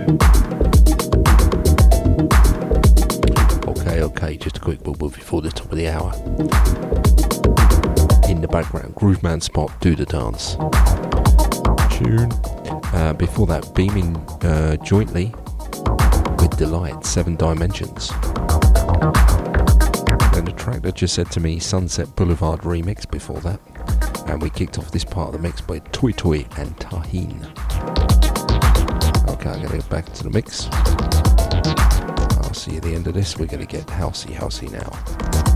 Okay, just a quick bubble before the top of the hour. In the background, Grooveman Spot, Do the Dance tune. Before that, beaming jointly with Delight, 7 Dimensions. And the track that just said to me, Sunset Boulevard remix before that. And we kicked off this part of the mix by Toy Toy and Tahin. Okay, I'm going to get back to the mix. I'll see you at the end of this. We're going to get housey now.